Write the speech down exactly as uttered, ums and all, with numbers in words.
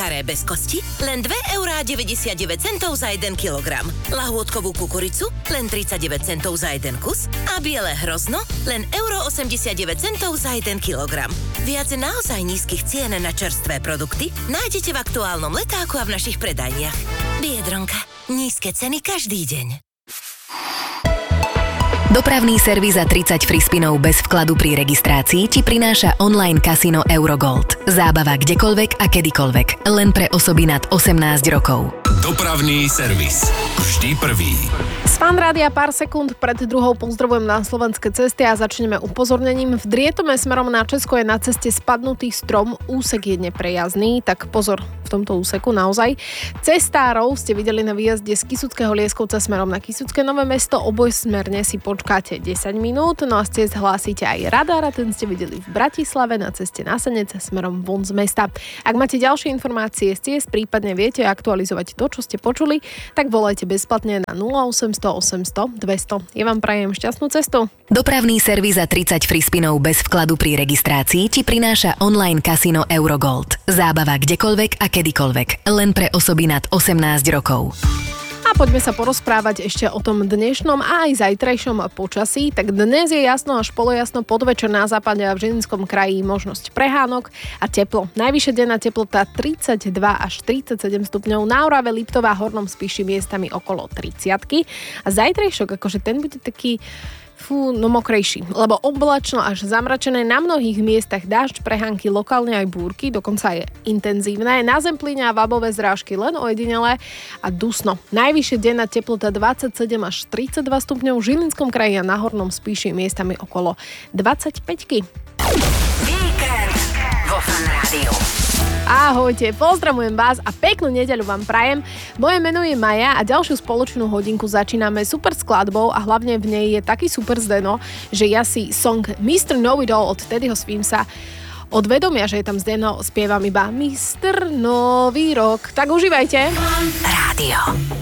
staré bez kosti, len dva eurá deväťdesiatdeväť centov za jeden kilogram. Lahôdkovú kukuricu, len tridsaťdeväť centov za jeden kus a biele hrozno, len euro osemdesiatdeväť centov za jeden kilogram. Viac naozaj nízkych cien na čerstvé produkty nájdete v aktuálnom letáku a v našich predajniach. Biedronka. Nízke ceny každý deň. Dopravný servis za tridsať free spinov bez vkladu pri registrácii ti prináša online kasino Eurogold. Zábava kdekoľvek a kedykoľvek. Len pre osoby nad osemnásť rokov. Dopravný servis. Vždy prvý. Z Fan rádia pár sekúnd pred druhou pozdravujem na slovenské cesty a začneme upozornením. V Drietome smerom na Česko je na ceste spadnutý strom, úsek je neprejazdný, tak pozor v tomto úseku naozaj. Cestárov ste videli na výjazde z Kysuckého Lieskovca smerom na Kysucké Nové Mesto, obojsmerne si počkáte desať minút, no a ste zhlásite aj radar a ten ste videli v Bratislave na ceste na Senec smerom von z mesta. Ak máte ďalšie informácie z ciest, prípadne viete aktualizovať to, čo ste počuli, tak volajte bezplatne na nula osemsto osemsto dvesto. Ja vám prajem šťastnú cestu. Dopravný servis za tridsať free spinov bez vkladu pri registrácii ti prináša online kasino Eurogold. Zábava kdekoľvek a kedykoľvek. Len pre osoby nad osemnásť rokov. A poďme sa porozprávať ešte o tom dnešnom a aj zajtrajšom počasí. Tak dnes je jasno až polojasno, podvečer na západe a v Žilinskom kraji možnosť prehánok a teplo. Najvyššia denná teplota tridsaťdva až tridsaťsedem stupňov, na Orave, Liptove a Hornom Spíši miestami okolo tridsiatky. A zajtrajšok, akože ten bude taký Fú, no mokrejší, lebo oblačno až zamračené, na mnohých miestach dážď, prehánky, lokálne aj búrky, dokonca je intenzívne. Na Zemplíne a Vábové zrážky len ojedinelé a dusno. Najvyššia denná teplota dvadsaťsedem až tridsaťdva stupňov, v Žilinskom kraji a na Hornom Spíši miestami okolo dvadsaťpäťky. Víkend vo Fan rádiu. Ahojte, pozdravujem vás a peknú nedeľu vám prajem. Moje meno je Maja a ďalšiu spoločnú hodinku začíname super skladbou a hlavne v nej je taký super zdeno, že ja si song mister Know-It-All od Teddyho Swimsa od vedomia, že je tam zdeno, spievam iba mister Nový rok. Tak užívajte. Rádio.